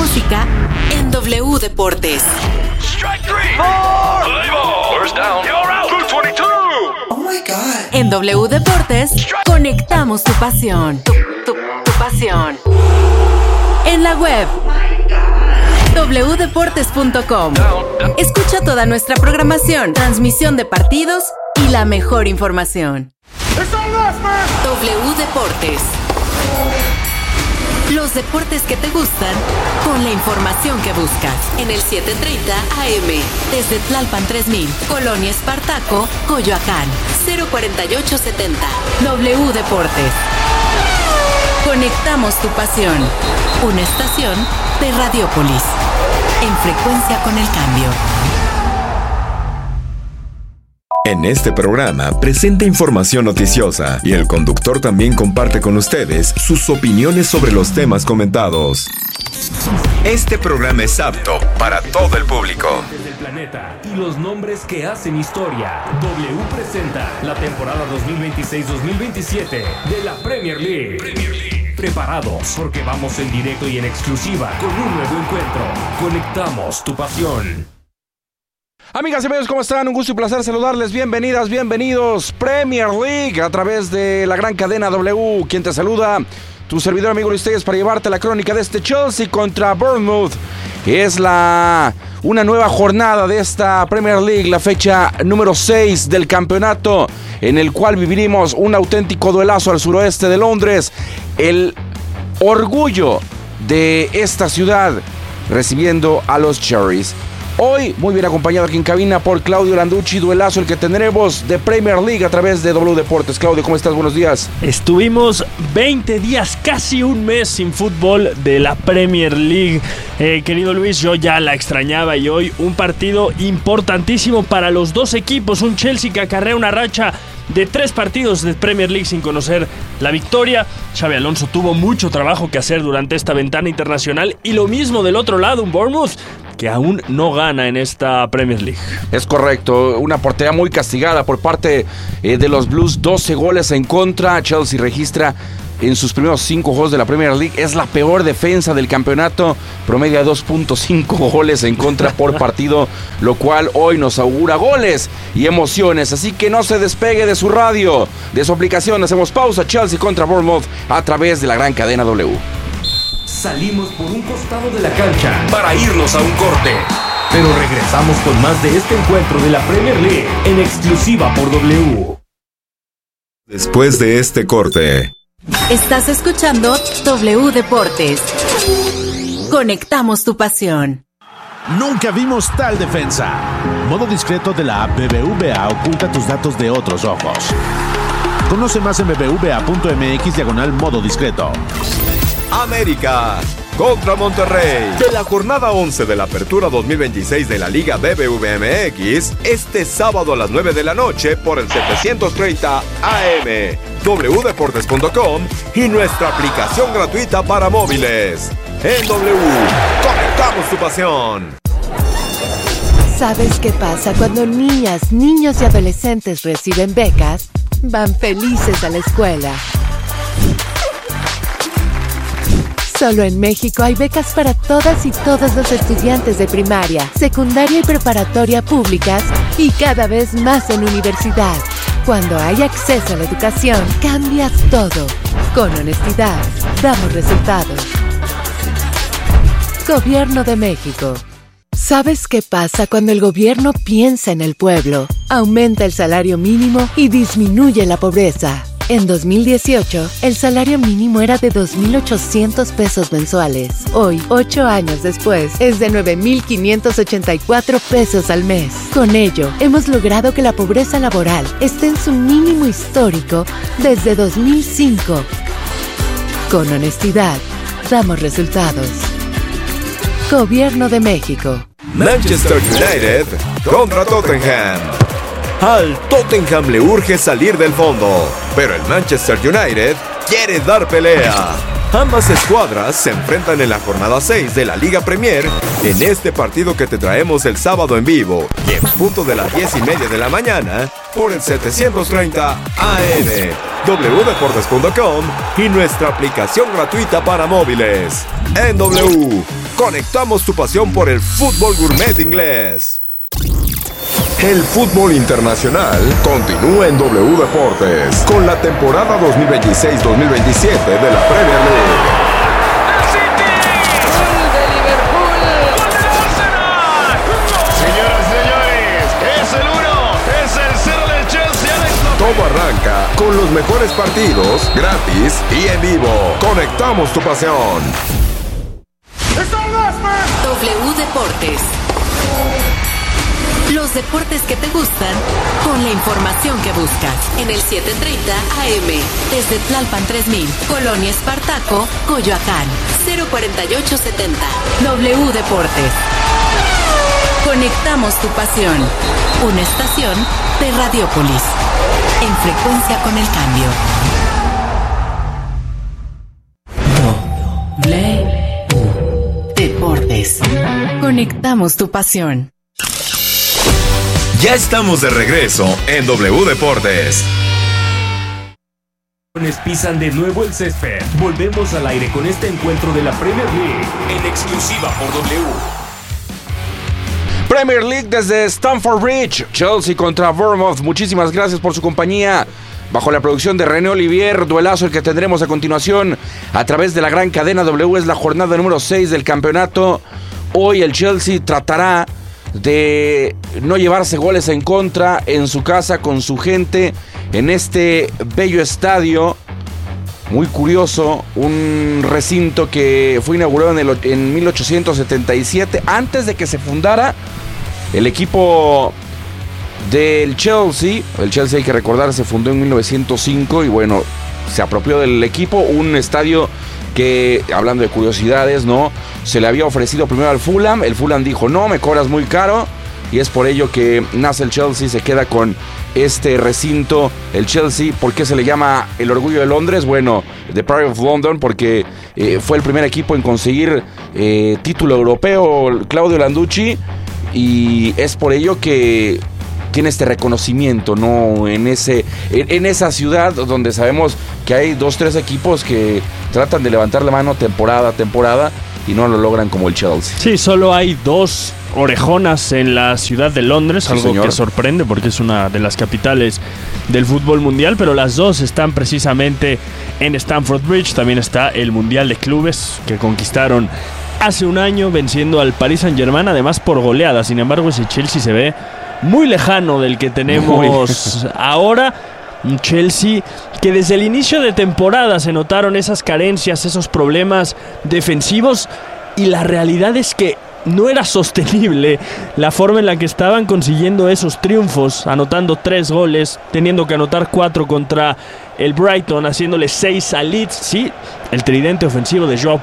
música en W Deportes. Strike three. Ball. First down. You're out. 222. Oh my God. En W Deportes, conectamos tu pasión. Tu pasión. En la web wdeportes.com. Escucha toda nuestra programación, transmisión de partidos y la mejor información. W Deportes. Los deportes que te gustan con la información que buscas. En el 730 AM. Desde Tlalpan 3000, Colonia Espartaco, Coyoacán. 04870. W Deportes. Conectamos tu pasión. Una estación de Radiopolis. En frecuencia con el cambio. En este programa presenta información noticiosa y el conductor también comparte con ustedes sus opiniones sobre los temas comentados. Este programa es apto para todo el público. Desde el planeta y los nombres que hacen historia. W presenta la temporada 2026-2027 de la Premier League. Preparados porque vamos en directo y en exclusiva con un nuevo encuentro. Conectamos tu pasión. Amigas y amigos, ¿cómo están? Un gusto y placer saludarles. Bienvenidas, bienvenidos. Premier League a través de la gran cadena W. Quien te saluda, tu servidor amigo Luis Telles, para llevarte la crónica de este Chelsea contra Bournemouth. Es una nueva jornada de esta Premier League, la fecha número 6 del campeonato, en el cual viviremos un auténtico duelazo al suroeste de Londres. El orgullo de esta ciudad recibiendo a los Cherries. Hoy, muy bien acompañado aquí en cabina por Claudio Landucci, duelazo el que tendremos de Premier League a través de W Deportes. Claudio, ¿cómo estás? Buenos días. Estuvimos 20 días, casi un mes sin fútbol de la Premier League. Querido Luis, yo ya la extrañaba y hoy un partido importantísimo para los dos equipos. Un Chelsea que acarrea una racha de 3 partidos de Premier League sin conocer la victoria. Xabi Alonso tuvo mucho trabajo que hacer durante esta ventana internacional y lo mismo del otro lado, un Bournemouth que aún no gana en esta Premier League. Es correcto, una portería muy castigada por parte de los Blues, 12 goles en contra. Chelsea registra en sus primeros 5 juegos de la Premier League, es la peor defensa del campeonato, promedia 2.5 goles en contra por partido, lo cual hoy nos augura goles y emociones, así que no se despegue de su radio, de su aplicación. Hacemos pausa. Chelsea contra Bournemouth a través de la gran cadena W. Salimos por un costado de la cancha para irnos a un corte, pero regresamos con más de este encuentro de la Premier League en exclusiva por W. Después de este corte, Estás escuchando W Deportes. Conectamos tu pasión. Nunca vimos tal defensa. Modo discreto de la app BBVA oculta tus datos de otros ojos. Conoce más en bbva.mx/modo discreto. América contra Monterrey. De la jornada 11 de la Apertura 2026 de la Liga BBVA MX, este sábado a las 9 de la noche por el 730 AM, wdeportes.com y nuestra aplicación gratuita para móviles. En W, conectamos tu pasión. ¿Sabes qué pasa cuando niñas, niños y adolescentes reciben becas? Van felices a la escuela. Solo en México hay becas para todas y todos los estudiantes de primaria, secundaria y preparatoria públicas y cada vez más en universidad. Cuando hay acceso a la educación, cambias todo. Con honestidad, damos resultados. Gobierno de México. ¿Sabes qué pasa cuando el gobierno piensa en el pueblo? Aumenta el salario mínimo y disminuye la pobreza. En 2018, el salario mínimo era de 2,800 pesos mensuales. Hoy, 8 años después, es de 9,584 pesos al mes. Con ello, hemos logrado que la pobreza laboral esté en su mínimo histórico desde 2005. Con honestidad, damos resultados. Gobierno de México. Manchester United contra Tottenham. Al Tottenham le urge salir del fondo, pero el Manchester United quiere dar pelea. Ambas escuadras se enfrentan en la jornada 6 de la Liga Premier en este partido que te traemos el sábado en vivo y en punto de las 10:30 de la mañana por el 730 AM, wdeportes.com y nuestra aplicación gratuita para móviles. En W, conectamos tu pasión por el fútbol gourmet inglés. El fútbol internacional continúa en W Deportes con la temporada 2026-2027 de la Premier League. Todo arranca con los mejores partidos, gratis y en vivo. Conectamos tu pasión. W Deportes. Los deportes que te gustan con la información que buscas. En el 730 AM. Desde Tlalpan 3000, Colonia Espartaco, Coyoacán. 04870. W Deportes. Conectamos tu pasión. Una estación de Radiópolis. En frecuencia con el cambio. W Deportes. Conectamos tu pasión. Ya estamos de regreso en W Deportes. Pisan de nuevo el césped. Volvemos al aire con este encuentro de la Premier League en exclusiva por W. Premier League desde Stamford Bridge, Chelsea contra Bournemouth. Muchísimas gracias por su compañía. Bajo la producción de René Olivier, duelazo el que tendremos a continuación a través de la gran cadena W. Es la jornada número 6 del campeonato. Hoy el Chelsea tratará de no llevarse goles en contra en su casa con su gente en este bello estadio. Muy curioso, un recinto que fue inaugurado en 1877, antes de que se fundara el equipo del Chelsea. El Chelsea, hay que recordar, se fundó en 1905 y bueno, se apropió del equipo. Un estadio que, hablando de curiosidades, ¿no?, se le había ofrecido primero al Fulham. El Fulham dijo, no, me cobras muy caro. Y es por ello que nace el Chelsea, se queda con este recinto. El Chelsea, ¿por qué se le llama el orgullo de Londres? Bueno, The Pride of London, porque fue el primer equipo en conseguir título europeo, Claudio Landucci. Y es por ello que tiene este reconocimiento, ¿no?, en esa ciudad donde sabemos que hay 2-3 equipos que tratan de levantar la mano temporada a temporada y no lo logran como el Chelsea. Sí, solo hay 2 orejonas en la ciudad de Londres, sí, algo señor, que sorprende porque es una de las capitales del fútbol mundial, pero las 2 están precisamente en Stamford Bridge. También está el Mundial de Clubes que conquistaron hace un año venciendo al Paris Saint-Germain, además por goleada. Sin embargo, ese Chelsea se ve muy lejano del que tenemos ahora. Un Chelsea que desde el inicio de temporada se notaron esas carencias, esos problemas defensivos, y la realidad es que no era sostenible la forma en la que estaban consiguiendo esos triunfos, anotando 3 goles, teniendo que anotar 4 contra el Brighton, haciéndole 6 a Leeds. Sí, el tridente ofensivo de Joao